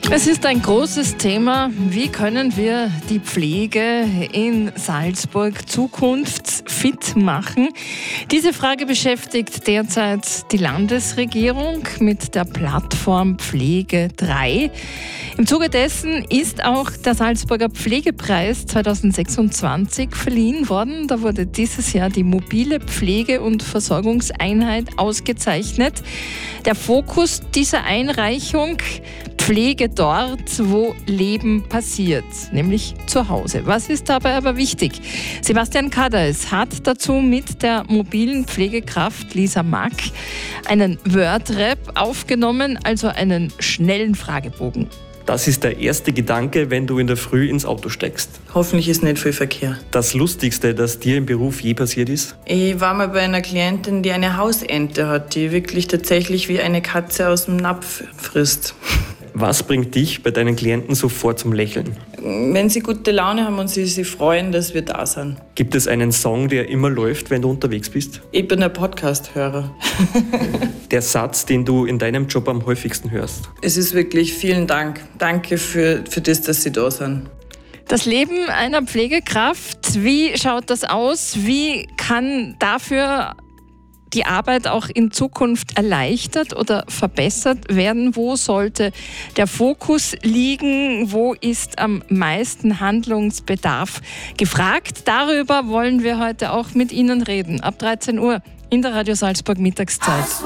Es ist ein großes Thema. Wie können wir die Pflege in Salzburg zukunftsfit machen? Diese Frage beschäftigt derzeit die Landesregierung mit der Plattform Pflege 3. Im Zuge dessen ist auch der Salzburger Pflegepreis 2026 verliehen worden. Da wurde dieses Jahr die mobile Pflege- und Versorgungseinheit ausgezeichnet. Der Fokus dieser Einreichung: Pflege dort, wo Leben passiert, nämlich zu Hause. Was ist dabei aber wichtig? Sebastian Kadeis hat dazu mit der mobilen Pflegekraft Lisa Mack einen Word-Rap aufgenommen, also einen schnellen Fragebogen. Das ist der erste Gedanke, wenn du in der Früh ins Auto steigst. Hoffentlich ist nicht viel Verkehr. Das Lustigste, das dir im Beruf je passiert ist? Ich war mal bei einer Klientin, die eine Hausente hat, die wirklich tatsächlich wie eine Katze aus dem Napf frisst. Was bringt dich bei deinen Klienten sofort zum Lächeln? Wenn sie gute Laune haben und sie sich freuen, dass wir da sind. Gibt es einen Song, der immer läuft, wenn du unterwegs bist? Ich bin ein Podcast-Hörer. Der Satz, den du in deinem Job am häufigsten hörst? Es ist wirklich vielen Dank. Danke für das, dass Sie da sind. Das Leben einer Pflegekraft, wie schaut das aus? Wie kann dafür die Arbeit auch in Zukunft erleichtert oder verbessert werden? Wo sollte der Fokus liegen? Wo ist am meisten Handlungsbedarf gefragt? Darüber wollen wir heute auch mit Ihnen reden. Ab 13 Uhr in der Radio Salzburg Mittagszeit.